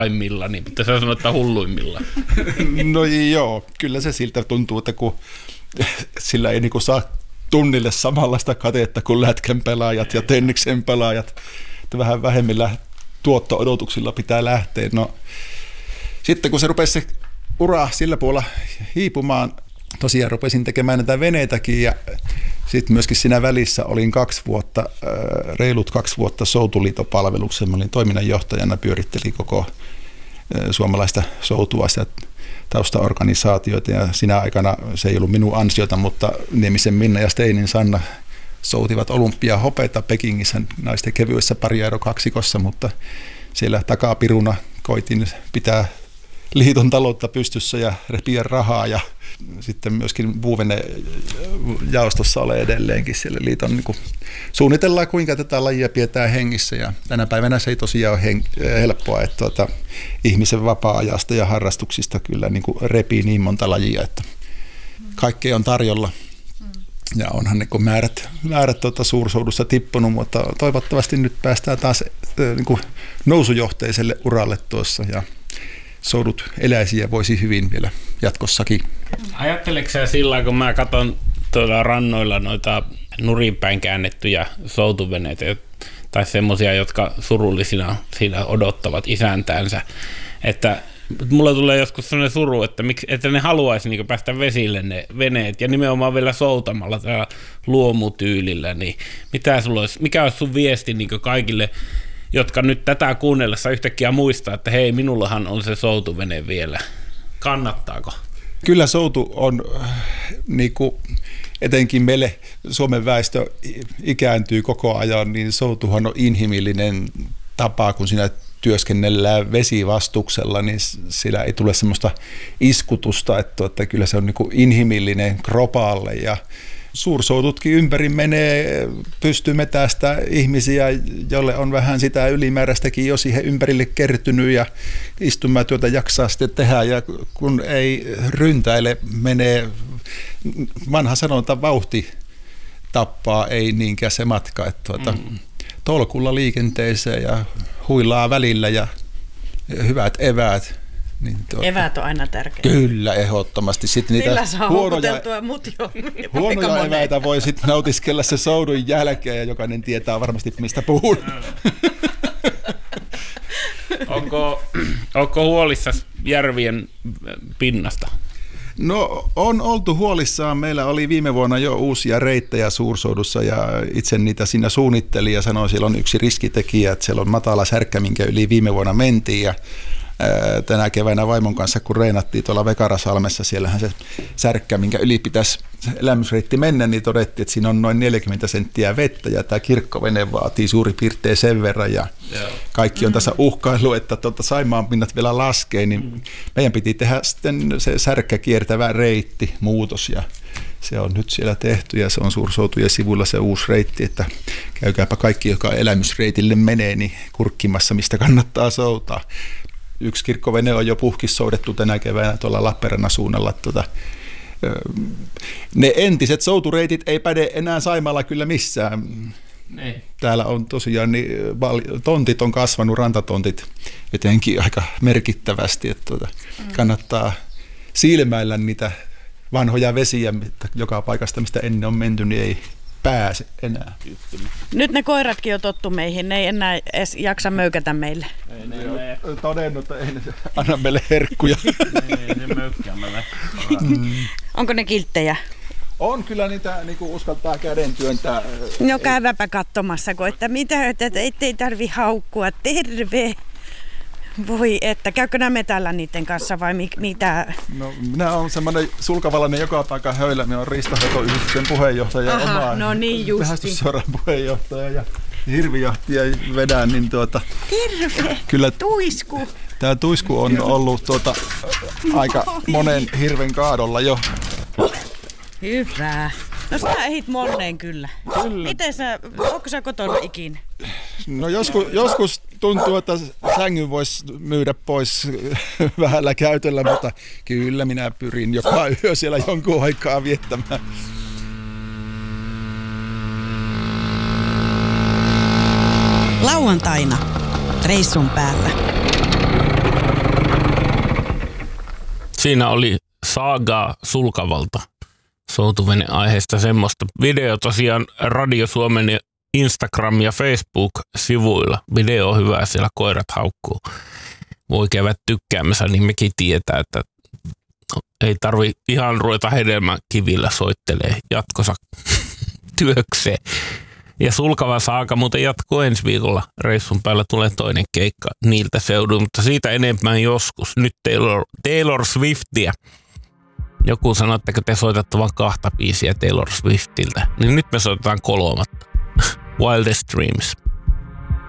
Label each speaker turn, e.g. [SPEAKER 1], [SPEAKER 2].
[SPEAKER 1] aimmilla, niin pitäisi sanoa, että hulluimmilla.
[SPEAKER 2] No joo, kyllä se siltä tuntuu, että kun sillä ei niinku saa tunnille samanlaista katetta kuin lätkän pelaajat ja tenniksen pelaajat, että vähän vähemmillä tuotto-odotuksilla pitää lähteä. No, sitten kun se rupesi se ura sillä puolella hiipumaan, tosiaan rupesin tekemään näitä veneitäkin ja sitten myöskin siinä välissä olin reilut 2 vuotta Soutuliitto-palveluksessa. Mä olin toiminnanjohtajana, pyörittelin koko suomalaista soutua ja taustaorganisaatioita ja sinä aikana se ei ollut minun ansiota, mutta Niemisen Minna ja Steinin Sanna soutivat olympiahopeita Pekingissä naisten kevyessä pariaerokaksikossa, mutta siellä takapiruna koitin pitää liiton taloutta pystyssä ja repiä rahaa ja sitten myöskin Vuuvene-jaostossa ole edelleenkin siellä liiton niin suunnitellaan, kuinka tätä lajia pidetään hengissä ja tänä päivänä se ei tosiaan ole helppoa, että ihmisen vapaa-ajasta ja harrastuksista kyllä niin repii niin monta lajia, että kaikkea on tarjolla. Ja onhan ne määrät suursoudussa tippunut, mutta toivottavasti nyt päästään taas niin nousujohteiselle uralle tuossa ja soudut eläisiä voisi hyvin vielä jatkossakin.
[SPEAKER 1] Ajatteleksä sä sillä, kun mä katson tuolla rannoilla noita nurinpäin käännettyjä soutuveneitä tai semmoisia, jotka surullisina siinä odottavat isäntäänsä, että mulle tulee joskus sellainen suru, että ne haluaisi niin päästä vesille ne veneet ja nimenomaan vielä soutamalla tällä luomutyylillä, niin mikä olisi sun viesti niin kaikille, jotka nyt tätä kuunnellessa yhtäkkiä muistaa, että hei, minullahan on se soutuvene vielä. Kannattaako?
[SPEAKER 2] Kyllä soutu on, niin kuin etenkin meille Suomen väestö ikääntyy koko ajan, niin soutuhan on inhimillinen tapa, kun siinä työskennellään vesivastuksella, niin sillä ei tule semmoista iskutusta, että kyllä se on niin kuin inhimillinen kropaalle ja suursoututkin ympäri menee, pystyy metästä ihmisiä, jolle on vähän sitä ylimääräistäkin jo siihen ympärille kertynyt ja istumatyötä jaksaa sitten tehdä ja kun ei ryntäile, menee vanha sanonta vauhti tappaa, ei niinkään se matka, että tolkulla liikenteeseen ja huilaa välillä ja hyvät eväät. Niin
[SPEAKER 3] eväät on aina tärkeää.
[SPEAKER 2] Kyllä, ehdottomasti. Sitten niitä huonoja eväitä voi sitten nautiskella se soudun jälkeen ja jokainen tietää varmasti, mistä puhun.
[SPEAKER 1] Onko huolissasi järvien pinnasta?
[SPEAKER 2] No on oltu huolissaan. Meillä oli viime vuonna jo uusia reittejä suursoudussa ja itse niitä siinä suunnittelin ja sanoin, että siellä on yksi riskitekijä, että siellä on matala särkkä, minkä yli viime vuonna mentiin ja tänä keväänä vaimon kanssa, kun reenattiin tuolla Vekarasalmessa, siellähän se särkkä, minkä yli pitäisi elämysreitti mennä, niin todettiin, että siinä on noin 40 senttiä vettä ja tämä kirkkovene vaatii suurin piirtein sen verran ja kaikki on tässä uhkailu, että Saimaan pinnat vielä laskee, niin meidän piti tehdä sitten se särkkä kiertävä reitti, muutos ja se on nyt siellä tehty ja se on Suursoutujen sivuilla se uusi reitti, että käykääpä kaikki, joka elämysreitille menee, niin kurkkimassa, mistä kannattaa soutaa. Yksi kirkkovene on jo puhkissoudettu tänä keväänä tuolla Lappeenrannan suunnalla. Ne entiset soutureitit ei päde enää Saimaalla kyllä missään.
[SPEAKER 1] Ne.
[SPEAKER 2] Täällä on tosiaan, niin, tontit on kasvanut, rantatontit etenkin aika merkittävästi. Että kannattaa silmäillä niitä vanhoja vesiä, joka paikasta, mistä ennen on menty, niin ei pääse enää.
[SPEAKER 3] Nyt ne koiratkin on tottu meihin, ne ei enää edes jaksa möykätä meille.
[SPEAKER 2] Ei ne todennut, että ei ne anna meille herkkuja.
[SPEAKER 1] Ei ne möykkää meille.
[SPEAKER 3] Onko ne kilttejä?
[SPEAKER 2] On kyllä niitä, niin kuin uskaltaa käden työntää.
[SPEAKER 3] No käyväpä katsomassa, että mitä, että ettei tarvi haukkua. Terve! Voi, että käykö nämä metällä niiden kanssa vai mitä?
[SPEAKER 2] No minä olen semmoinen sulkavalainen joka paikan höylä. Minä olen riistanhoitoyhdistyksen puheenjohtaja ja oma
[SPEAKER 3] no niin
[SPEAKER 2] metsästysseuran puheenjohtaja ja hirvijahtia vedän. Niin
[SPEAKER 3] terve!
[SPEAKER 2] Kyllä
[SPEAKER 3] tuisku!
[SPEAKER 2] Tämä tuisku on ollut aika monen hirven kaadolla jo.
[SPEAKER 3] Hyvä. No sä ehdit moneen kyllä. Miten onko sä kotona ikinä?
[SPEAKER 2] No joskus tuntuu, että sängyn voisi myydä pois vähällä käytöllä, mutta kyllä minä pyrin joka yö siellä jonkun aikaa viettämään.
[SPEAKER 4] Lauantaina reissun päällä.
[SPEAKER 1] Siinä oli saagaa Sulkavalta soutuvene-aiheesta semmoista. Video tosiaan Radio Suomen Instagram- ja Facebook-sivuilla. Video on hyvä, siellä koirat haukkuu. Voi käydä tykkäämässä, niin mekin tietää, että ei tarvi ihan ruveta hedelmäkivillä soittelee jatkossa työkseen. Ja Sulkava saaga muuten jatkuu ensi viikolla. Reissun päällä tulee toinen keikka niiltä seuduin, mutta siitä enemmän joskus. Nyt Taylor Swiftia. Joku sanoi, että te soitatte vain 2 biisiä Taylor Swiftiltä. Niin nyt me soitetaan 3. Wildest Dreams.